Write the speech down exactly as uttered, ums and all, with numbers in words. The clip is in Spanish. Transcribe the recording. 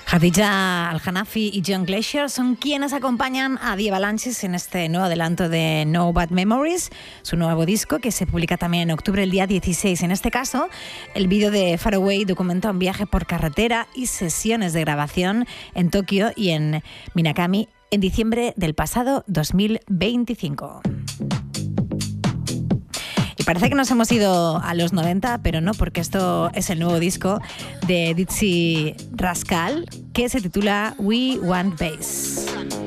Khadija Al-Hanafi y John Glacier son quienes acompañan a The Avalanches en este nuevo adelanto de No Bad Memories, su nuevo disco que se publica también en octubre, el día dieciséis. En este caso, el vídeo de Far Away documenta un viaje por carretera y sesiones de grabación en Tokio y en Minakami en diciembre del pasado dos mil veinticinco. Parece que nos hemos ido a los noventa, pero no, porque esto es el nuevo disco de Dizzy Rascal, que se titula We Want Bass.